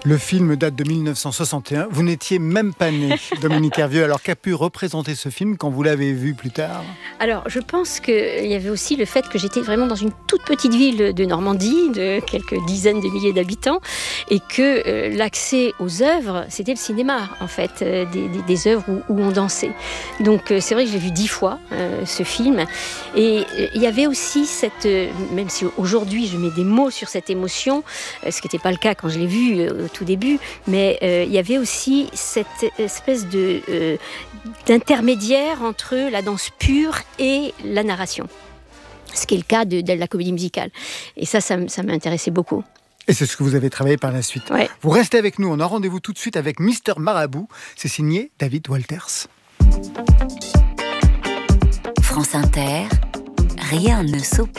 Le film date de 1961. Vous n'étiez même pas né, Dominique Hervieux. Alors, qu'a pu représenter ce film quand vous l'avez vu plus tard ? Alors, je pense qu'il y avait aussi le fait que j'étais vraiment dans une toute petite ville de Normandie, de quelques dizaines de milliers d'habitants, et que l'accès aux œuvres, c'était le cinéma, en fait, des œuvres où on dansait. Donc, c'est vrai que j'ai vu 10 fois ce film. Et il y avait aussi même si aujourd'hui je mets des mots sur cette émotion, ce qui n'était pas le cas quand je l'ai vu au tout début, mais il y avait aussi cette espèce d'intermédiaire entre la danse pure et la narration, ce qui est le cas de la comédie musicale. Et ça m'intéressait beaucoup. Et c'est ce que vous avez travaillé par la suite. Ouais. Vous restez avec nous, on a rendez-vous tout de suite avec Mister Marabout. C'est signé David Walters. France Inter, rien ne s'oppose.